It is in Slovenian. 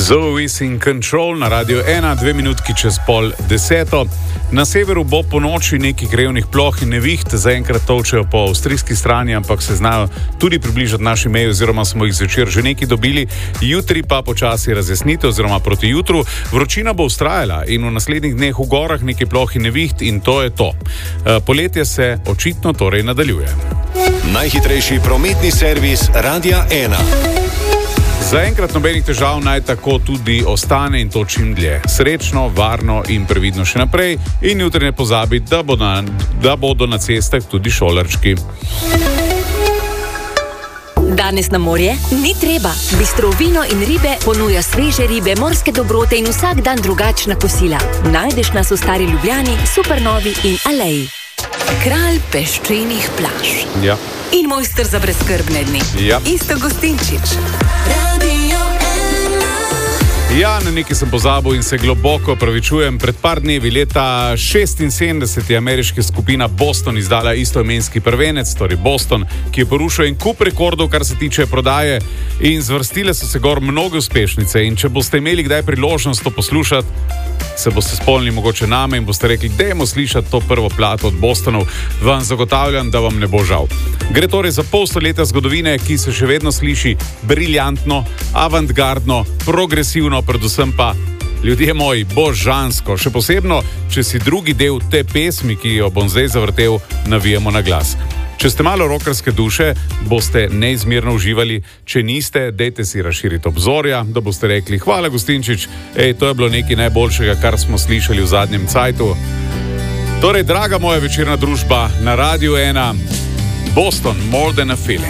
Zoe in Control na Radio 1, 2 minutki čez 9:30. Na severu bo po noči nekaj krevnih ploh in neviht, zaenkrat tolčejo po avstrijski strani, ampak se znajo tudi približati naši meji, oziroma smo jih zvečer že nekaj dobili. Jutri pa počasi razjasnite, oziroma proti jutru. Vročina bo vztrajala in v naslednjih dneh v gorah nekaj ploh in neviht in to je to. Poletje se očitno torej nadaljuje. Najhitrejši prometni servis Radia 1. Zaenkrat nobenih težav, naj tako tudi ostane in to čim dlje. Srečno, varno in previdno še naprej in jutri ne pozabiti, da bodo na cestah tudi šolarčki. Danes na morje ni treba. Bistro vino in ribe ponuja sveže ribe, morske dobrote in vsak dan drugačna kosila. Najdeš nas v Stari Ljubljani, Supernovi in Aleji. Kralj peščenih plaž. Ja. In mojster za brezskrbne dni. Ja. Isto Gostinčič. Ja, na nekaj sem pozabil in se globoko opravičujem. Pred par dnevi, leta 1976, je ameriška skupina Boston izdala istoimenski prvenec, torej Boston, ki je porušil en kup rekordov, kar se tiče prodaje, in zvrstile so se gor mnoge uspešnice. In če boste imeli kdaj priložnost to poslušati, se boste spomnili mogoče name in boste rekli, dajmo slišati to prvo plato od Bostonov, vam zagotavljam, da vam ne bo žal. Gre torej za pol stoletja zgodovine, ki se še vedno sliši briljantno, avantgardno, progresivno, predvsem pa, ljudje moji, božansko, še posebno, če si drugi del te pesmi, ki jo bom zdaj zavrtel, navijemo na glas. Če ste malo rokerske duše, boste neizmerno uživali, če niste, dejte si razširiti obzorja, da boste rekli, hvala Gostinčič, to je bilo nekaj najboljšega, kar smo slišali v zadnjem cajtu. Torej, draga moja večerna družba na Radio 1, Boston, More Than a Feeling.